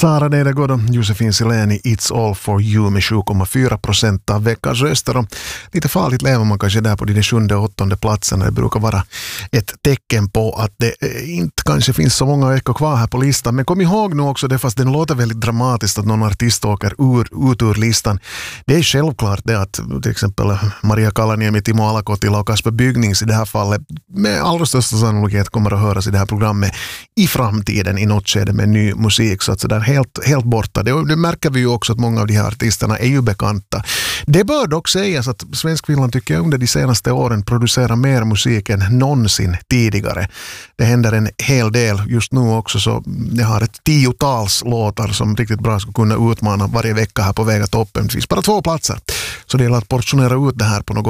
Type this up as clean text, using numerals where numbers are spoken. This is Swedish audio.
Sara Nedergaard och Josefin Sileni, It's All For You med 7,4% av veckans röster. Och lite farligt lever man kanske där på de 7:e och 8:e platserna. Det brukar vara ett tecken på att det inte kanske finns så många veckor kvar här på listan. Men kom ihåg nu också det, fast det låter väldigt dramatiskt att någon artist åker ut ur listan. Det är självklart det att till exempel Maria Kalaniemi, Timo Alakotila och Kasper Byggnings i det här fallet med allra största sannolikhet kommer att höras i det här programmet i framtiden i något skede med ny musik, så att sådär helt borta. Det märker vi ju också att många av de här artisterna är ju bekanta. Det bör dock sägas att Svenskfinland tycker jag under de senaste åren producerar mer musik än någonsin tidigare. Det händer en hel del just nu också, så jag har ett 10-tals låtar som riktigt bra skulle kunna utmana varje vecka här på Väga toppen. Det finns bara 2 platser, så det gäller att portionera ut det här på något